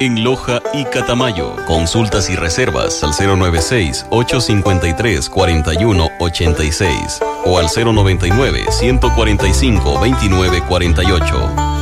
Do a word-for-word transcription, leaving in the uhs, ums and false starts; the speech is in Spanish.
en Loja y Catamayo. Consultas y reservas al cero nueve seis, ocho cinco tres, cuatro uno ocho seis o al cero noventa y nueve, ciento cuarenta y cinco, veintinueve cuarenta y ocho.